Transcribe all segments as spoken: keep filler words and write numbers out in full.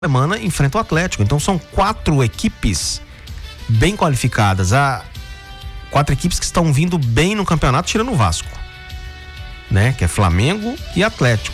semana enfrenta o Atlético. Então são quatro equipes bem qualificadas, há quatro equipes que estão vindo bem no campeonato, tirando o Vasco, né? Que é Flamengo e Atlético.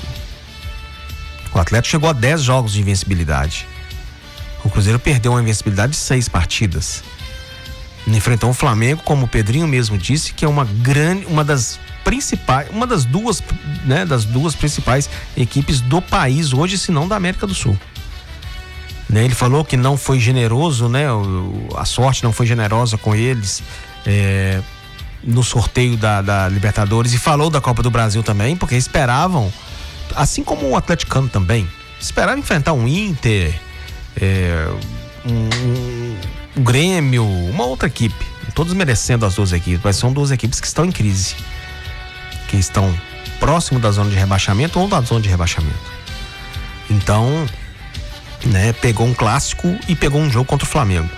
O Atlético chegou a dez jogos de invencibilidade. O Cruzeiro perdeu uma invencibilidade de seis partidas. Enfrentou o Flamengo, como o Pedrinho mesmo disse, que é uma grande, uma das principais, uma das duas, né, das duas principais equipes do país hoje, se não da América do Sul. Né, ele falou que não foi generoso, né? O, a sorte não foi generosa com eles é, no sorteio da, da Libertadores, e falou da Copa do Brasil também, porque esperavam, assim como o atleticano também, esperavam enfrentar um Inter, é, um, um Grêmio, uma outra equipe, todos merecendo as duas equipes, mas são duas equipes que estão em crise, que estão próximo da zona de rebaixamento ou da zona de rebaixamento. Então, né, pegou um clássico e pegou um jogo contra o Flamengo.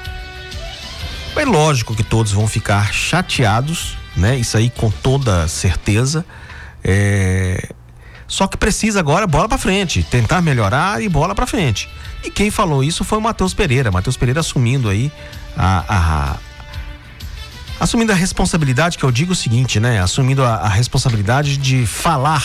É lógico que todos vão ficar chateados, né? Isso aí com toda certeza. É... Só que precisa agora bola pra frente, tentar melhorar e bola pra frente. E quem falou isso foi o Matheus Pereira. Matheus Pereira assumindo aí a, a, a assumindo a responsabilidade, que eu digo o seguinte, né? Assumindo a, a responsabilidade de falar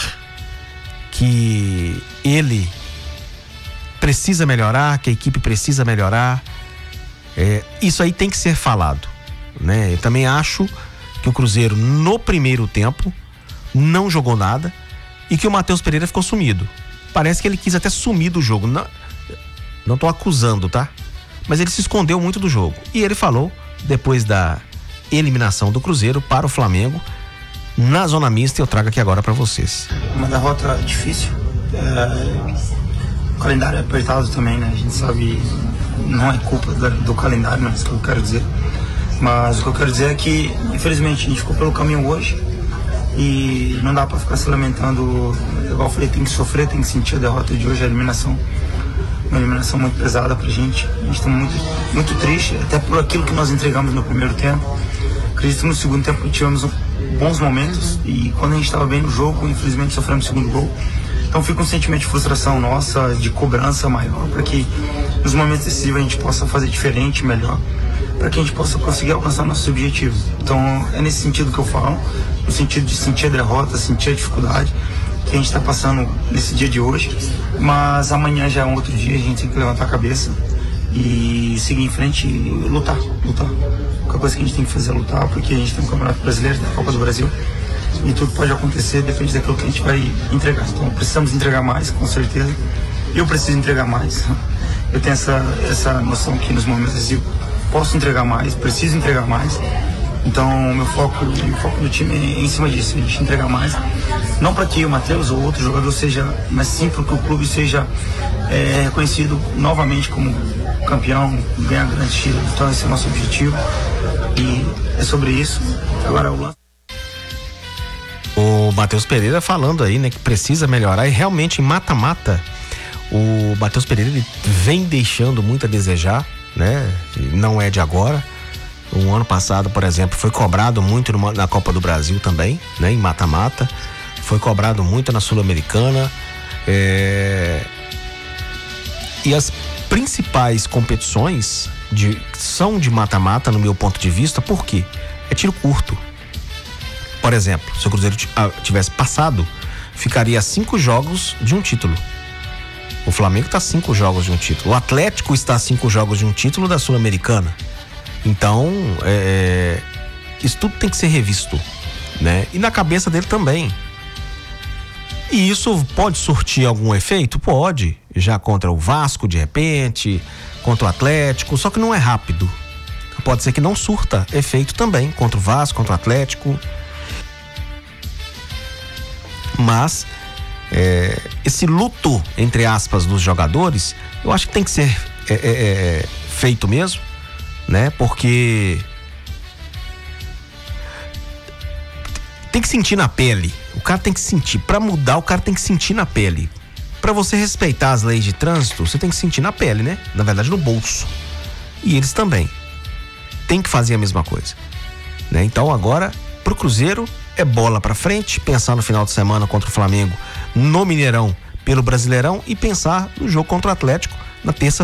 que ele precisa melhorar, que a equipe precisa melhorar. É, isso aí tem que ser falado, né? Eu também acho que o Cruzeiro no primeiro tempo não jogou nada e que o Matheus Pereira ficou sumido. Parece que ele quis até sumir do jogo. Não, não tô acusando, tá? Mas ele se escondeu muito do jogo. E ele falou, depois da eliminação do Cruzeiro para o Flamengo, na zona mista, eu trago aqui agora para vocês. Uma derrota difícil. É... O calendário é apertado também, né? A gente sabe, não é culpa da, do calendário, não é isso que eu quero dizer. Mas o que eu quero dizer é que, infelizmente, a gente ficou pelo caminho hoje e não dá pra ficar se lamentando. Igual eu falei, tem que sofrer, tem que sentir a derrota de hoje, a eliminação. Uma eliminação muito pesada pra gente. A gente tá muito, muito triste, até por aquilo que nós entregamos no primeiro tempo. Acredito que no segundo tempo tivemos bons momentos e quando a gente estava bem no jogo, infelizmente sofremos o segundo gol. Então fica um sentimento de frustração nossa, de cobrança maior, para que nos momentos decisivos a gente possa fazer diferente, melhor, para que a gente possa conseguir alcançar nossos objetivos. Então é nesse sentido que eu falo, no sentido de sentir a derrota, sentir a dificuldade que a gente está passando nesse dia de hoje, mas amanhã já é um outro dia, a gente tem que levantar a cabeça e seguir em frente e lutar, lutar. A única coisa que a gente tem que fazer é lutar, porque a gente tem um Campeonato Brasileiro, da Copa do Brasil, e tudo pode acontecer, depende daquilo que a gente vai entregar. Então precisamos entregar mais, com certeza. Eu preciso entregar mais. Eu tenho essa, essa noção que nos momentos eu posso entregar mais, preciso entregar mais. Então meu foco, meu foco do time é em cima disso, a gente entregar mais. Não para que o Matheus ou outro jogador seja, mas sim para que o clube seja é, reconhecido novamente como campeão, ganhar grandes títulos. Então esse é o nosso objetivo e é sobre isso. Agora o lance. O Matheus Pereira falando aí, né, que precisa melhorar, e realmente em mata-mata o Matheus Pereira ele vem deixando muito a desejar, né? Não é de agora. O ano passado, por exemplo, foi cobrado muito numa, na Copa do Brasil também, né? Em mata-mata, foi cobrado muito na Sul-Americana. É... E as principais competições de, são de mata-mata, no meu ponto de vista, por quê? É tiro curto. Por exemplo, se o Cruzeiro tivesse passado, ficaria a cinco jogos de um título. O Flamengo está a cinco jogos de um título. O Atlético está a cinco jogos de um título da Sul-Americana. Então, é, isso tudo tem que ser revisto, né? E na cabeça dele também. E isso pode surtir algum efeito? Pode. Já contra o Vasco, de repente, contra o Atlético, só que não é rápido. Pode ser que não surta efeito também contra o Vasco, contra o Atlético. Mas é, esse luto, entre aspas, dos jogadores, eu acho que tem que ser é, é, feito mesmo, né? Porque tem que sentir na pele. O cara tem que sentir. Para mudar, o cara tem que sentir na pele. Para você respeitar as leis de trânsito, você tem que sentir na pele, né? Na verdade, no bolso. E eles também tem que fazer a mesma coisa, né? Então agora, pro Cruzeiro, é bola pra frente, pensar no final de semana contra o Flamengo no Mineirão pelo Brasileirão e pensar no jogo contra o Atlético, na terça